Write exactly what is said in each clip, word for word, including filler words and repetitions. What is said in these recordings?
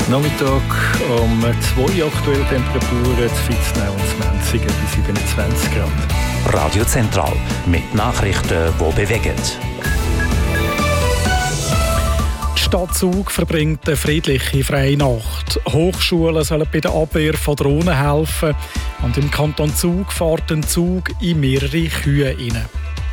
Nachmittag um zwei aktuelle Temperaturen, zu Vitznau und Menzigen bis siebenundzwanzig Grad. Radio Zentral mit Nachrichten, die bewegen. Die Stadt Zug verbringt eine friedliche freie Nacht. Hochschulen sollen bei der Abwehr von Drohnen helfen. Und im Kanton Zug fährt ein Zug in mehrere Kühe rein.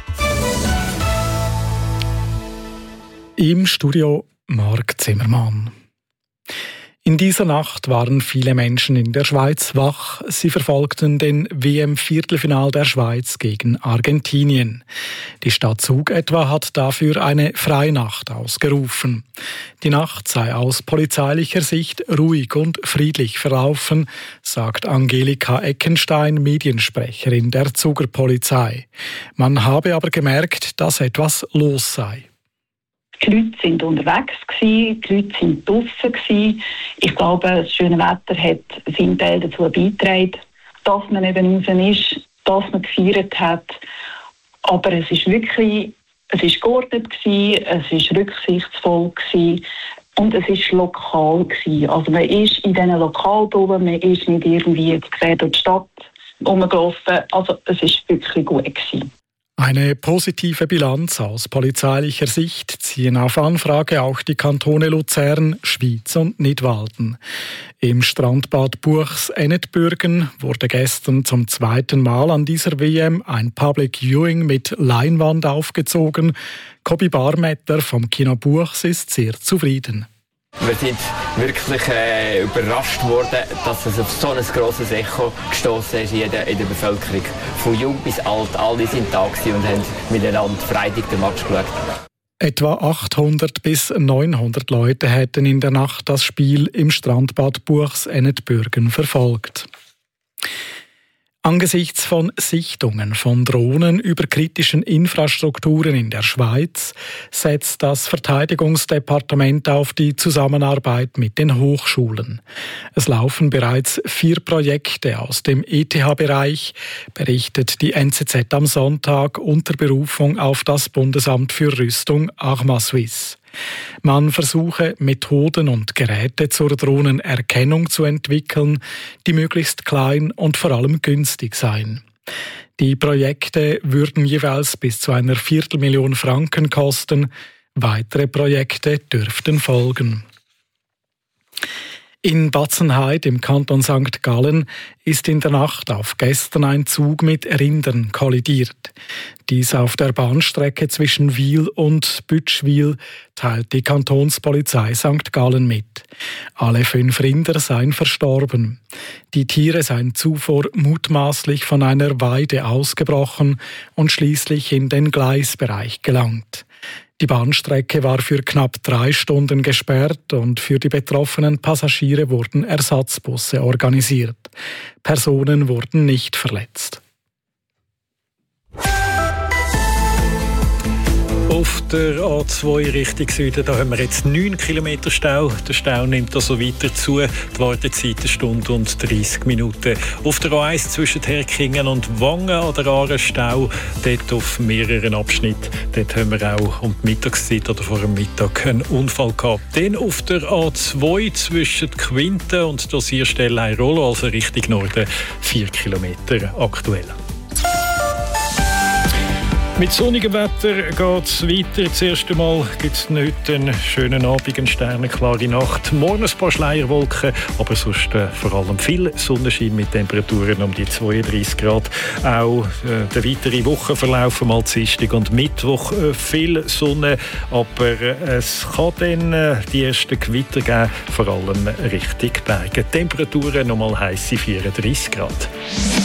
Im Studio Marc Zimmermann. In dieser Nacht waren viele Menschen in der Schweiz wach. Sie verfolgten den W M-Viertelfinal der Schweiz gegen Argentinien. Die Stadt Zug etwa hat dafür eine Freinacht ausgerufen. Die Nacht sei aus polizeilicher Sicht ruhig und friedlich verlaufen, sagt Angelika Eckenstein, Mediensprecherin der Zuger Polizei. Man habe aber gemerkt, dass etwas los sei. Die Leute sind unterwegs gewesen, die Leute sind draussen gewesen. Ich glaube, das schöne Wetter hat seinen Teil dazu beigetragen, dass man eben raus ist, dass man gefeiert hat. Aber es ist wirklich, es ist geordnet gewesen, es ist rücksichtsvoll gewesen und es ist lokal gewesen. Also man ist in diesen Lokalbauern, man ist nicht irgendwie quer durch die Stadt rumgelaufen. Also es ist wirklich gut gewesen. Eine positive Bilanz aus polizeilicher Sicht ziehen auf Anfrage auch die Kantone Luzern, Schwyz und Nidwalden. Im Strandbad Buchs-Ennetbürgen wurde gestern zum zweiten Mal an dieser W M ein Public Viewing mit Leinwand aufgezogen. Kobi Barmetter vom Kino Buchs ist sehr zufrieden. Wir sind wirklich äh, überrascht worden, dass es auf so ein grosses Echo gestoßen ist in der, in der Bevölkerung. Von jung bis alt, alle sind da und haben miteinander Freitag den Match geschaut. Etwa achthundert bis neunhundert Leute hätten in der Nacht das Spiel im Strandbad Buchs-Ennetbürgen verfolgt. Angesichts von Sichtungen von Drohnen über kritischen Infrastrukturen in der Schweiz setzt das Verteidigungsdepartement auf die Zusammenarbeit mit den Hochschulen. Es laufen bereits vier Projekte aus dem E T H-Bereich, berichtet die N Z Z am Sonntag unter Berufung auf das Bundesamt für Rüstung Arma-Suisse. Man versuche, Methoden und Geräte zur Drohnenerkennung zu entwickeln, die möglichst klein und vor allem günstig seien. Die Projekte würden jeweils bis zu einer Viertelmillion Franken kosten. Weitere Projekte dürften folgen. In Batzenheide im Kanton Sankt Gallen ist in der Nacht auf gestern ein Zug mit Rindern kollidiert. Dies auf der Bahnstrecke zwischen Wil und Bütschwil teilt die Kantonspolizei Sankt Gallen mit. Alle fünf Rinder seien verstorben. Die Tiere seien zuvor mutmaßlich von einer Weide ausgebrochen und schließlich in den Gleisbereich gelangt. Die Bahnstrecke war für knapp drei Stunden gesperrt und für die betroffenen Passagiere wurden Ersatzbusse organisiert. Personen wurden nicht verletzt. Auf der A zwei Richtung Süden, da haben wir jetzt neun Kilometer Stau. Der Stau nimmt also weiter zu. Die Wartezeit eine Stunde und dreißig Minuten. Auf der A eins zwischen Herkingen und Wangen an der Aare Stau. Dort auf mehreren Abschnitten. Dort haben wir auch um die Mittagszeit oder vor dem Mittag einen Unfall gehabt. Dann auf der A zwei zwischen Quinten und Dosierstelle Airolo, also Richtung Norden, vier Kilometer aktuell. Mit sonnigem Wetter geht es weiter. Das erste Mal gibt es heute einen schönen Abend, eine sternenklare Nacht. Morgen ein paar Schleierwolken, aber sonst äh, vor allem viel Sonnenschein mit Temperaturen um die zweiunddreißig Grad. Auch äh, der weitere Wochenverlauf am Dienstag und Mittwoch äh, viel Sonne, aber äh, es kann dann äh, die ersten Gewitter geben, vor allem Richtung Berge. Temperaturen nochmal heisse vierunddreißig Grad.